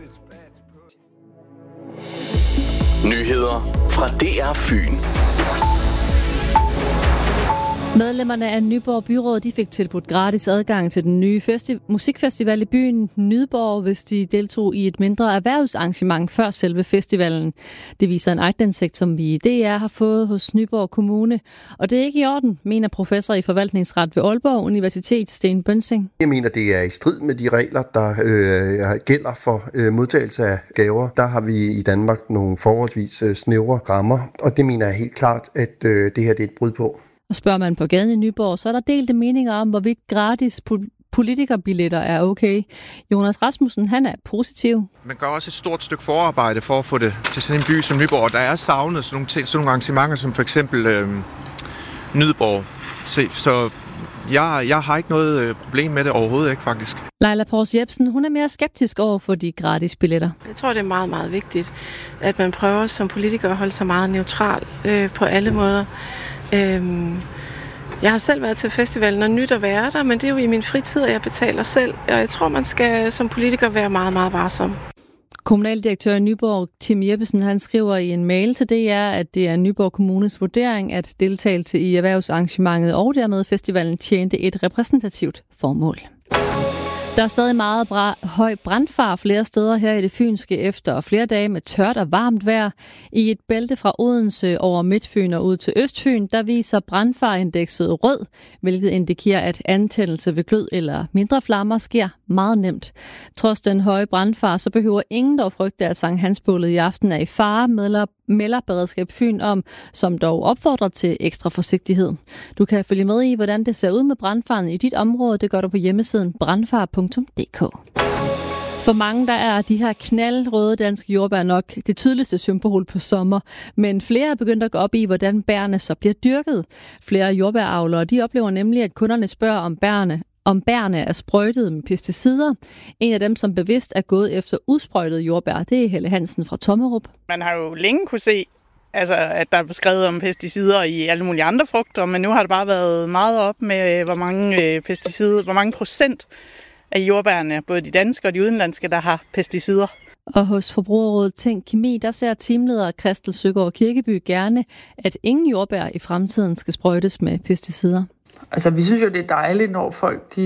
Nyheder fra DR Fyn. Medlemmerne af Nyborg Byråd de fik tilbudt gratis adgang til den nye musikfestival i byen Nyborg, hvis de deltog i et mindre erhvervsarrangement før selve festivalen. Det viser en aktindsigt, som vi i DR har fået hos Nyborg Kommune. Og det er ikke i orden, mener professor i forvaltningsret ved Aalborg Universitet, Sten Bønsing. Jeg mener, det er i strid med de regler, der gælder for modtagelse af gaver. Der har vi i Danmark nogle forholdsvis snævre rammer, og det mener jeg helt klart, at det her det er et brud på. Og spørger man på gaden i Nyborg, så er der delte meninger om, hvorvidt gratis politikerbilletter er okay. Jonas Rasmussen, han er positiv. Man gør også et stort stykke forarbejde for at få det til sådan en by som Nyborg, og der er savnet sådan nogle arrangementer, som for eksempel Nyborg. Så jeg har ikke noget problem med det overhovedet, ikke faktisk. Leila Pors Jebsen, hun er mere skeptisk over for de gratis billetter. Jeg tror, det er meget, meget vigtigt, at man prøver som politiker at holde sig meget neutral på alle måder. Jeg har selv været til festivalen og nyt at være der, men det er jo i min fritid, at jeg betaler selv. Og jeg tror, man skal som politiker være meget, meget varsom. Kommunaldirektør i Nyborg, Tim Jeppesen, han skriver i en mail til DR, at det er Nyborg Kommunes vurdering, at deltagelse i erhvervsarrangementet og dermed festivalen tjente et repræsentativt formål. Der er stadig meget høj brandfar flere steder her i det fynske efter flere dage med tørt og varmt vejr. I et bælte fra Odense over Midtfyn og ud til Østfyn, der viser brandfarindekset rød, hvilket indikerer, at antændelse ved glød eller mindre flammer sker meget nemt. Trods den høje brandfar, så behøver ingen dog frygte, at Sankt Hansbålet i aften er i fare, melder Beredskab Fyn om, som dog opfordrer til ekstra forsigtighed. Du kan følge med i, hvordan det ser ud med brandfaren i dit område. Det gør du på hjemmesiden brandfar.dk. For mange der er de her knaldrøde danske jordbær nok det tydeligste symbol på sommer, men flere er begyndt at gå op i, hvordan bærene så bliver dyrket. Flere jordbæravlere de oplever nemlig, at kunderne spørger om bærene er sprøjtet med pesticider. En af dem, som bevidst er gået efter usprøjtet jordbær, det er Helle Hansen fra Tommerup. Man har jo længe kunne se, at der er beskrevet om pesticider i alle mulige andre frugter, men nu har det bare været meget op med, hvor mange procent af jordbærne, både de danske og de udenlandske, der har pesticider. Og hos Forbrugerrådet Tænk Kemi, der ser teamleder Christel Søgaard Kirkeby gerne, at ingen jordbær i fremtiden skal sprøjtes med pesticider. Altså, vi synes jo, det er dejligt, når folk